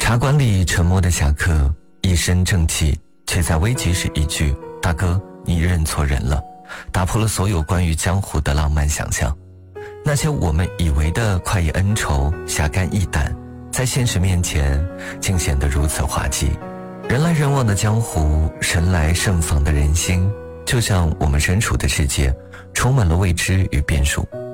茶馆里沉默的侠客一身正气，却在危急时一句大哥你认错人了，打破了所有关于江湖的浪漫想象。那些我们以为的快意恩仇、侠肝义胆，在现实面前竟显得如此滑稽。人来人往的江湖，神来盛放的人心，就像我们身处的世界充满了未知与变数。